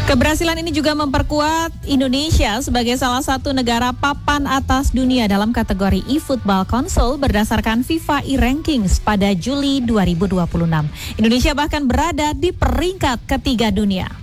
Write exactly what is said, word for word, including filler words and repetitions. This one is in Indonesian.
Keberhasilan ini juga memperkuat Indonesia sebagai salah satu negara papan atas dunia dalam kategori e-football konsol berdasarkan FIFA e-Rankings pada Juli dua ribu dua puluh enam. Indonesia bahkan berada di peringkat ketiga dunia.